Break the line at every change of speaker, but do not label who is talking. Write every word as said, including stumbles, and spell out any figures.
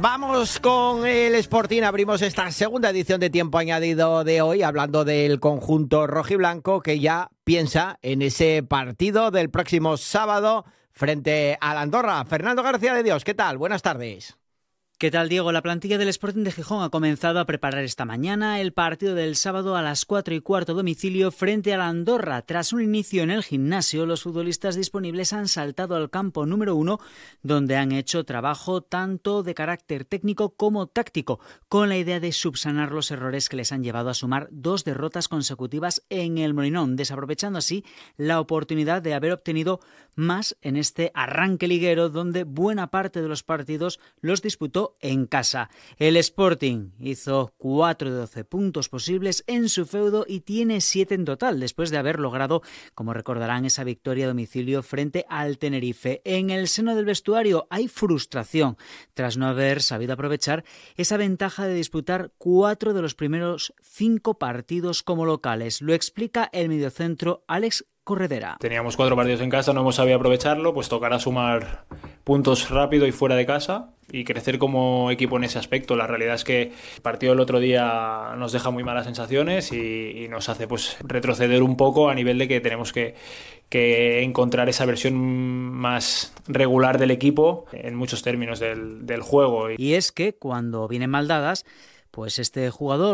Vamos con el Sporting, abrimos esta segunda edición de Tiempo Añadido de hoy, hablando del conjunto rojiblanco que ya piensa en ese partido del próximo sábado frente al Andorra. Fernando García de Dios, ¿qué tal? Buenas tardes.
¿Qué tal, Diego? La plantilla del Sporting de Gijón ha comenzado a preparar esta mañana el partido del sábado a las cuatro y cuarto domicilio frente a la Andorra. Tras un inicio en el gimnasio, los futbolistas disponibles han saltado al campo número uno, donde han hecho trabajo tanto de carácter técnico como táctico, con la idea de subsanar los errores que les han llevado a sumar dos derrotas consecutivas en el Molinón, desaprovechando así la oportunidad de haber obtenido más en este arranque liguero, donde buena parte de los partidos los disputó en casa. El Sporting hizo cuatro de doce puntos posibles en su feudo y tiene siete en total, después de haber logrado, como recordarán, esa victoria a domicilio frente al Tenerife. En el seno del vestuario hay frustración, tras no haber sabido aprovechar esa ventaja de disputar cuatro de los primeros cinco partidos como locales. Lo explica el mediocentro Alex Corredera.
Teníamos cuatro partidos en casa, no hemos sabido aprovecharlo, pues tocará sumar puntos rápido y fuera de casa y crecer como equipo en ese aspecto. La realidad es que el partido del otro día nos deja muy malas sensaciones y, y nos hace pues retroceder un poco a nivel de que tenemos que, que encontrar esa versión más regular del equipo en muchos términos del, del juego.
Y es que cuando vienen mal dadas, pues este jugador